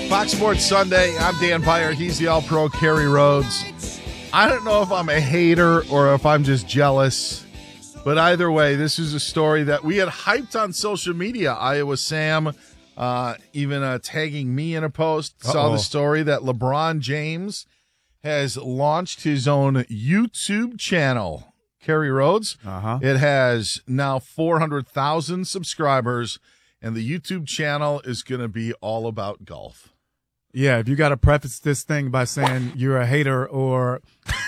Fox Sports Sunday. I'm Dan Beyer. He's the All-Pro Kerry Rhodes. I don't know if I'm a hater or if I'm just jealous, but either way, this is a story that we had hyped on social media. Iowa Sam even tagging me in a post. Saw the story that LeBron James has launched his own YouTube channel, Kerry Rhodes. It has now 400,000 subscribers, and the YouTube channel is going to be all about golf. Yeah, if you got to preface this thing by saying you're a hater or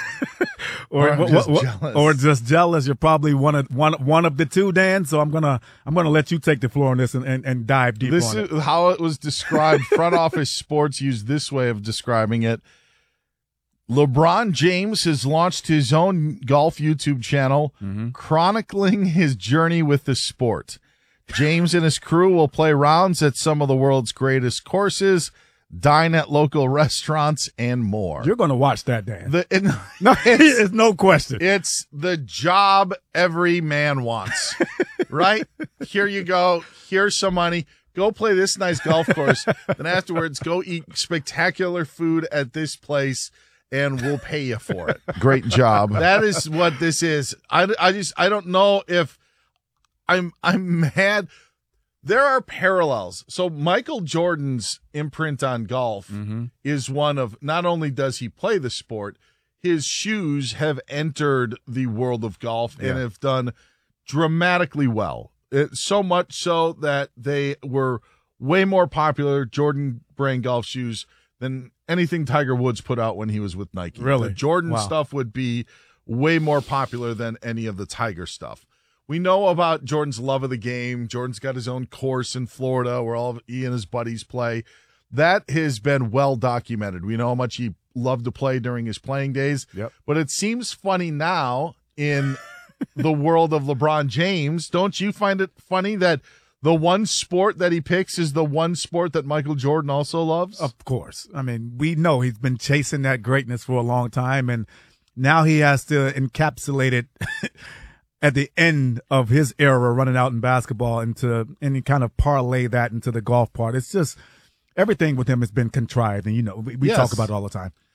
just jealous, you're probably one of the two, Dan. So I'm gonna let you take the floor on this and dive deep. This on is it. how it was described. Front Office Sports used this way of describing it. LeBron James has launched his own golf YouTube channel, chronicling his journey with the sport. James and his crew will play rounds at some of the world's greatest courses, dine at local restaurants, and more. You're going to watch that, Dan. No, it's no question. It's the job every man wants, right? Here you go. Here's some money. Go play this nice golf course. Then afterwards, go eat spectacular food at this place, and we'll pay you for it. Great job. That is what this is. I don't know if I'm mad. There are parallels. So Michael Jordan's imprint on golf is one of, not only does he play the sport, his shoes have entered the world of golf and have done dramatically well. So much so that they were way more popular, Jordan brand golf shoes, than anything Tiger Woods put out when he was with Nike. Really? The Jordan stuff would be way more popular than any of the Tiger stuff. We know about Jordan's love of the game. Jordan's got his own course in Florida where all of he and his buddies play. That has been well documented. We know how much he loved to play during his playing days. Yep. But it seems funny now in the world of LeBron James. Don't you find it funny that the one sport that he picks is the one sport that Michael Jordan also loves? Of course. I mean, we know he's been chasing that greatness for a long time, and now he has to encapsulate it at the end of his era running out in basketball and kind of parlay that into the golf part. It's just everything with him has been contrived, and we talk about it all the time.